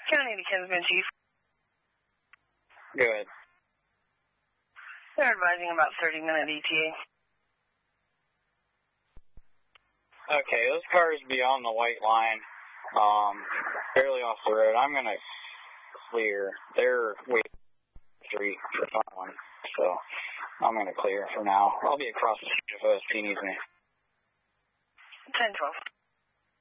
County to Kinsman, Chief. Good. They're advising about 30-minute ETA. Okay, those cars beyond the white line, barely off the road. I'm going to clear. They're way street for the front one, so I'm going to clear for now. I'll be across the street if OSP needs me. 10-12.